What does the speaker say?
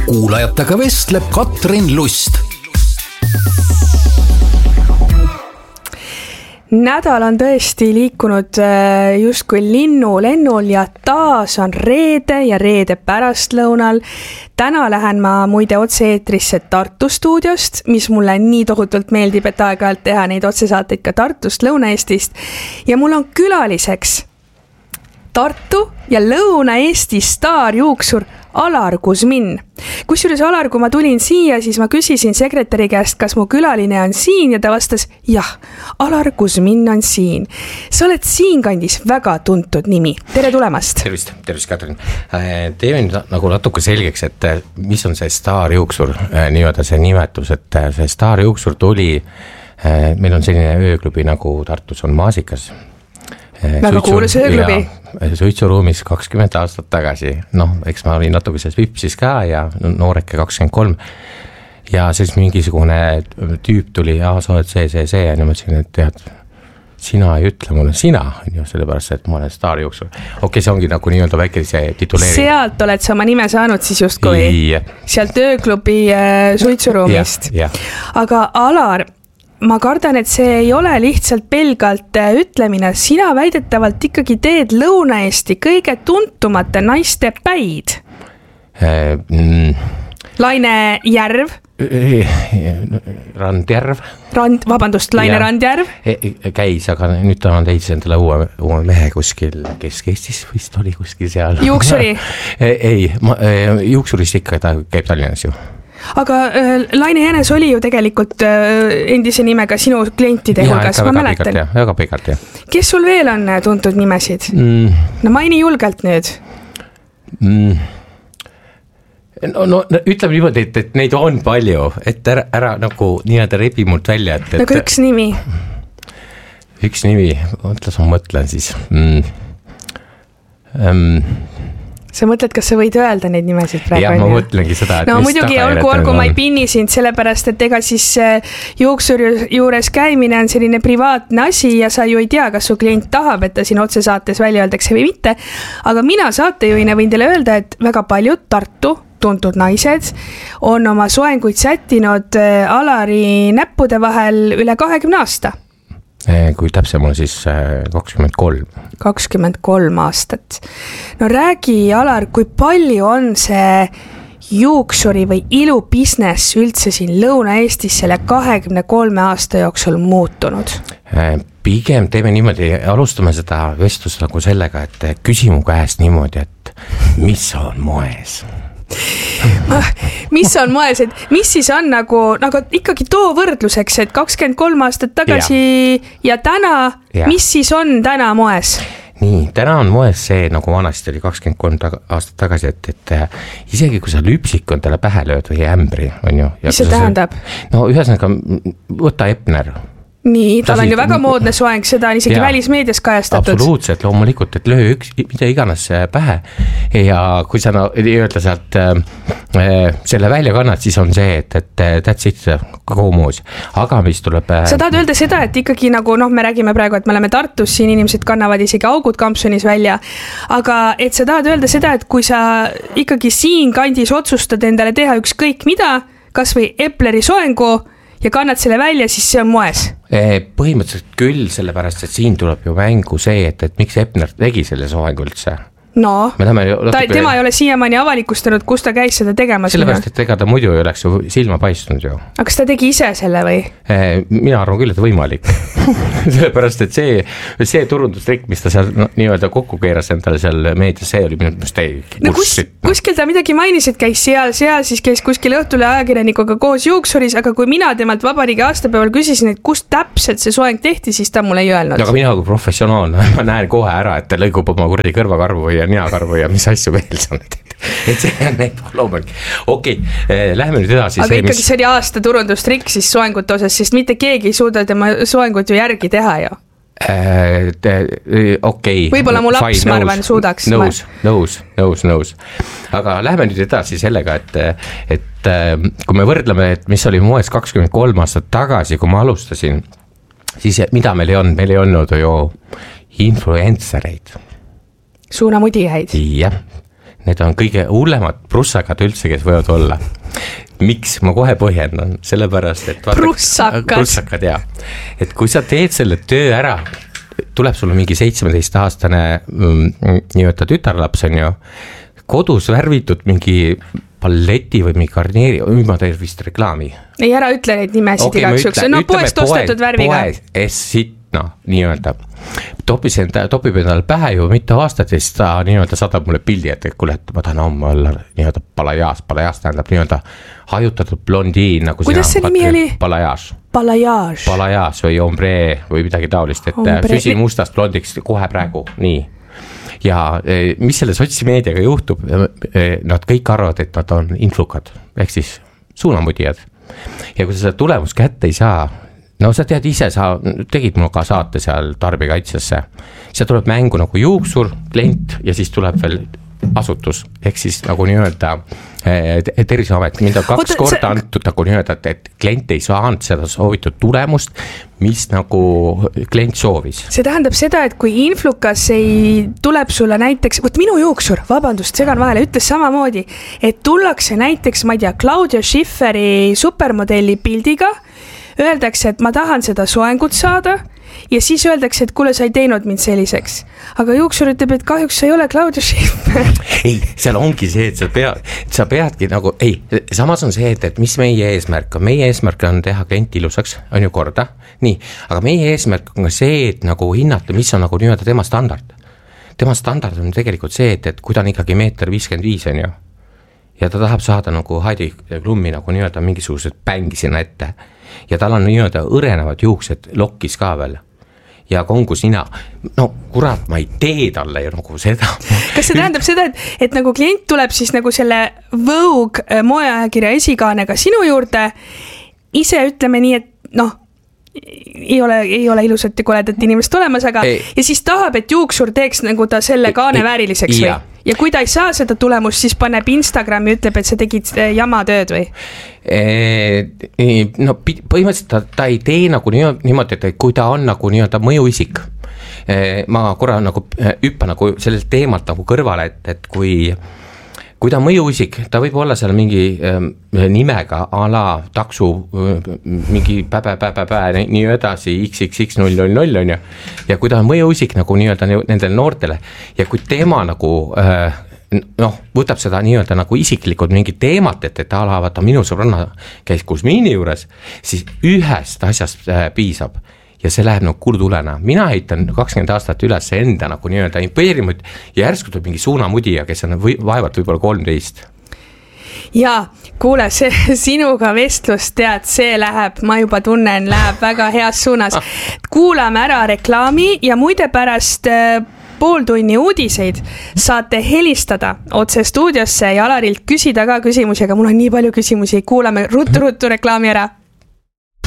kuulajatega vestleb Katrin Lust. Nädal on tõesti liikunud justkui linnulennul ja taas on reede ja reede pärastlõunal. Täna lähen ma muide otse-eetrisse Tartu stuudiost, mis mulle nii tohutult meeldib, et aeg-ajalt teha neid otsesaateid ka Tartust, Lõuna-Eestist. Ja mul on külaliseks Tartu ja Lõuna-Eesti staarjuuksur Alar Kuzmin. Kusjuures Alar, kui ma tulin siia, siis ma küsisin sekretäri käest, kas mu külaline on siin ja ta vastas, jah, Alar Kuzmin on siin. Sa oled siinkandis väga tuntud nimi. Tere tulemast! Tervist Katrin. Teeme nagu natuke selgeks, et mis on see staarjuuksur, nii-öelda see nimetus, et see staarjuuksur tuli, meil on selline ööklubi nagu Tartus on Maasikas. Väga kuulus ööklubi. Suitsuruumis 20 aastat tagasi. Eks ma olin natuke selles vipsis ka ja nooreke 23. Ja siis mingisugune tüüp tuli, sa oled see. Ja mõtlesin, et tead, sina ei ütle mulle sina, sellepärast, et ma olen staarjuuksur. Okei, see ongi nagu nii-öelda väike see tituleering. Sealt oled sa oma nime saanud siis justkui? Sealt ööklubi suitsuruumist. Aga Alar, ma kardan, et see ei ole lihtsalt pelgalt ütlemine. Sina väidetavalt ikkagi teed Lõuna-Eesti kõige tuntumate naiste päid. Laine Järv. Randjärv. Laine Randjärv. Käis, aga nüüd ta on leidis endale uue mehe kuskil Kesk-Eestis, vist oli kuskil seal. Juuksuri? Ei, juuksurist ikka ta käib Tallinnas ju. Aga Laine Jänes oli ju tegelikult endise nimega sinu klientide hulgas, ma mäletan. Väga pikalt, jah. Kes sul veel on tuntud nimesid? No maini julgelt nüüd. No ütleme niimoodi, et neid on palju, et ära nagu nii-öelda rebi mult välja. Nagu üks nimi? Üks nimi, ma mõtlen siis. Sa mõtled, kas sa võid öelda neid nimesid praegu? Jah, ma mõtlengi seda. No muidugi olgu ma ei pinni sind, sellepärast, et ega siis juuksur juures käimine on selline privaatne asi ja sa ju ei tea, kas su klient tahab, et ta siin otsesaates välja öeldakse või mitte. Aga mina saatejuhina võin teile öelda, et väga paljud Tartu tuntud naised on oma soenguid sättinud Alari näppude vahel üle 20 aasta. Kui täpsem on siis 23. 23 aastat. No räägi, Alar, kui palju on see juuksuri või ilubusiness üldse siin Lõuna-Eestis selle 23 aasta jooksul muutunud? Pigem teeme niimoodi, alustame seda vestlust nagu sellega, et küsimu käest niimoodi, et mis on moes? Mis on moes, et mis siis on nagu ikkagi too võrdluseks, et 23 aastat tagasi ja täna, mis siis on täna moes? Nii, täna on moes see, nagu vanasti oli 23 aastat tagasi, et isegi kui sa lüpsik on talle pähe lööd või ämbri, on ju. Mis see tähendab? No ühesõnaga, võta Epner. Nii, tal on ju väga moodne soeng, seda on isegi välismeedias kajastatud. Absoluutselt, loomulikult, et löö mida iganes pähe ja kui sa öelda sealt selle välja kannad, siis on see, et that's it, kogu muus. Aga mis tuleb... Sa tahad öelda seda, et ikkagi nagu, me räägime praegu, et me oleme Tartus, siin inimesed kannavad isegi augud kampsunis välja, aga et sa tahad öelda seda, et kui sa ikkagi siin kandis otsustad endale teha ükskõik mida, kas või Epleri soengu ja kannad selle välja, siis see on moes? Põhimõtteliselt küll, sellepärast, et siin tuleb ju mängu see, et miks Epner tegi selle soengu üldse. No, tema ei ole siiamaani avalikustanud, kus ta käis seda tegema. Sellepärast, et ega ta muidu ei oleks ju silma paistnud ju. Aga kas ta tegi ise selle või? Mina arvan küll, et võimalik. Sellepärast, et see turundustrik, mis ta seal nii-öelda kokku keeras endale seal meedias, see oli minu mõttes kuskil ta midagi mainis, et käis seal, siis käis kuskil õhtule ajakirjanikuga koos juuksuris, aga kui mina temalt vabariigi aastapäeval küsisin, et kus täpselt see soeng tehti, siis ta mulle ei öelnud. Aga mina kui professionaalne, ma näen kohe ära, et ta lõigub oma kuradi kõrvakarvu ja niakarvu ja mis asju veel sa nüüd. Et see on neid loomulik. Okei, läheme nüüd edasi. Aga ikkagi see oli aasta turundustrik siis soengute osas, sest mitte keegi ei suuda tema soengut ju järgi teha ju. Okei. Võib-olla mu laps, ma arvan, suudaks. Nõus. Aga läheme nüüd edasi sellega, et kui me võrdleme, et mis oli moes 23 aastat tagasi, kui ma alustasin, siis mida meil ei olnud ju influencereid. Suunamudijaid. Jah, need on kõige hullemad prussakad üldse, kes võivad olla. Miks? Ma kohe põhjendan, sellepärast, et prussakad, jah. Et kui sa teed selle töö ära, tuleb sulle mingi 17-aastane nii-öelda tütarlaps on ju, kodus värvitud mingi palleti või mingi garneeri, ma teen vist reklaami. Ei, ära ütle neid nimesid igaks juks, no poest ostetud värviga. nii-öelda topib endale pähe ju mitu aastat ja siis ta nii-öelda saadab mulle pildi, et kuule, et ma tahan homme olla nii-öelda palajaas tähendab nii-öelda hajutatud blondiin, nagu kuidas see nimi oli? Palajaas või ombre või midagi taolist, et süsi mustast blondiks kohe praegu, nii. Ja mis selle sotsimeediaga juhtub, nad kõik arvavad, et nad on influkad, ehk siis suunamudijad. Ja kui sa seda tulemus kätte ei saa, no sa tead ise, sa tegid mul ka saate seal tarbijakaitsesse, see tuleb mängu nagu juuksur, klient ja siis tuleb veel asutus, ehk siis nagu nii-öelda Terviseamet, mind on 2 korda antud nagu nii-öelda, et klient ei saanud seda soovitud tulemust, mis nagu klient soovis. See tähendab seda, et kui influkas ei tuleb sulle näiteks, minu juuksur, vabandust, segan vahele, ütles samamoodi, et tullakse näiteks, ma ei tea, Claudia Schifferi supermodelli pildiga, öeldakse, et ma tahan seda soengut saada ja siis öeldakse, et kuule, sa ei teinud mind selliseks. Aga juuksur ütleb, et kahjuks sa ei ole Claudia Schiffer. Ei, seal ongi see, et sa peadki nagu, samas on see, et mis meie eesmärk on. Meie eesmärk on teha klient ilusaks, on ju korda. Nii, aga meie eesmärk on ka see, et nagu hinnata, mis on nagu nii-öelda tema standard. Tema standard on tegelikult see, et kui ta on ikkagi 1,55 meetrit on ju. Ja ta tahab saada nagu Heidi Klummi nagu nii-öelda mingisugused bängi sinna ette. Ja tal on nii-öelda õrenevad juuksed lokkis ka veel. Ja kongus nina, no kurat, ma ei tee talle ju nagu seda. Kas see tähendab seda, et nagu klient tuleb siis nagu selle Vogue moeajakirja esikaanega sinu juurde, ise ütleme nii, et noh, ei ole ilusat ja koledat inimest olemas, aga ja siis tahab, et juuksur teeks nagu ta selle kaane vääriliseks või? Ja kui ta ei saa seda tulemust, siis paneb Instagrami ja ütleb, et sa tegid jamatööd või? No põhimõtteliselt ta ei tee nagu niimoodi, et kui ta on nagu nii-öelda mõjuisik. Ma korra nagu hüppa nagu sellelt teemalt nagu kõrvale, et kui ta on mõjuisik, ta võib olla seal mingi nimega a la taksu, mingi nii edasi, XXX000 on ju, ja kui ta on mõjuisik nagu nii-öelda nendele noortele, ja kui tema nagu, võtab seda nii-öelda nagu isiklikud mingid teemat, et ta vaata minu sõbranna käis Kusmiini juures, siis ühest asjast piisab. Ja see läheb nagu kurdulena. Mina heitan 20 aastat üles enda nagu nii-öelda impeeriumit ja järsku tuleb mingi suunamudija, kes on vaevalt võib-olla 13. Ja, kuule, see sinuga vestlus, tead, see läheb, ma juba tunnen, läheb väga heas suunas. Kuulame ära reklaami ja muide pärast pooltunni uudiseid saate helistada otse stuudiosse ja Alarilt küsida ka küsimusi, aga mul on nii palju küsimusi. Kuulame ruttu reklaami ära.